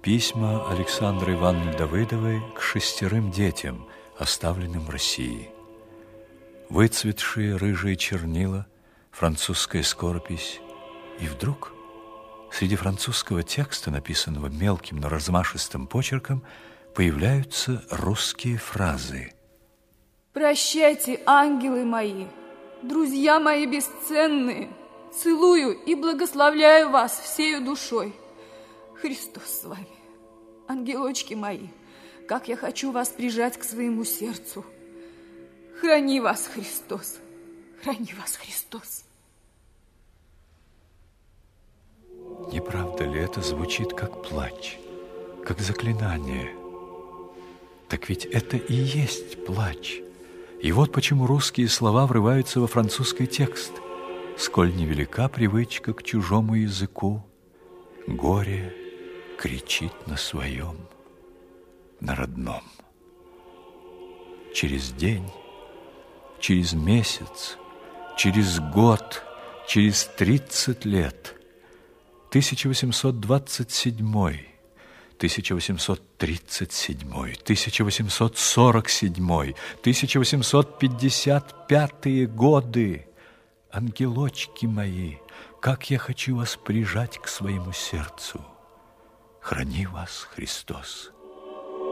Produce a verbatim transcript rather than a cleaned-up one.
Письма Александры Ивановны Давыдовой к шестерым детям, оставленным в России. Выцветшие рыжие чернила, французская скоропись. И вдруг среди французского текста, написанного мелким, но размашистым почерком, появляются русские фразы. «Прощайте, ангелы мои, друзья мои бесценные, целую и благословляю вас всею душой. Христос с вами. Ангелочки мои, как я хочу вас прижать к своему сердцу. Храни вас, Христос, храни вас, Христос». Не правда ли это звучит как плач, как заклинание? Так ведь это и есть плач. И вот почему русские слова врываются во французский текст. Сколь невелика привычка к чужому языку, горе кричит на своем, на родном. Через день, через месяц, через год, через тридцать лет, тысяча восемьсот двадцать седьмой, тысяча восемьсот тридцать седьмой, тысяча восемьсот сорок седьмой, тысяча восемьсот пятьдесят пятые годы. Ангелочки мои, как я хочу вас прижать к своему сердцу. Храни вас, Христос.